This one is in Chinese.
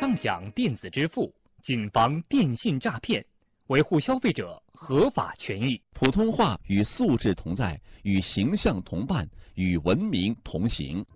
当响电子支付，谨防电信诈骗，维护消费者合法权益。 普通话与素质同在，与形象同伴，与文明同行。